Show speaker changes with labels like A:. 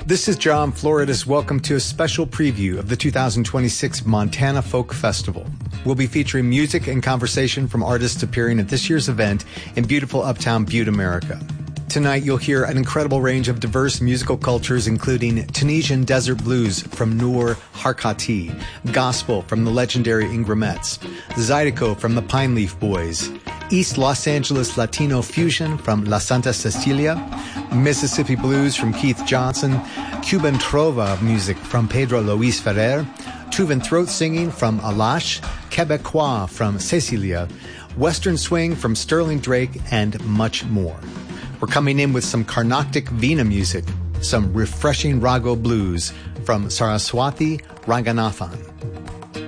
A: This is John Floridas. Welcome to a special preview of the 2026 Montana Folk Festival. We'll be featuring music and conversation from artists appearing at this year's event in beautiful uptown Butte, America. Tonight, you'll hear an incredible range of diverse musical cultures, including Tunisian desert blues from Noor Harkati, gospel from the legendary Ingramettes, Zydeco from the Pine Leaf Boys, East Los Angeles Latino fusion from La Santa Cecilia, Mississippi blues from Keith Johnson, Cuban trova music from Pedro Luis Ferrer, Tuvan throat singing from Alash, Quebecois from Cecilia, Western swing from Sterling Drake, and much more. We're coming in with some Carnatic Veena music, some refreshing Rago blues from Saraswati Ranganathan.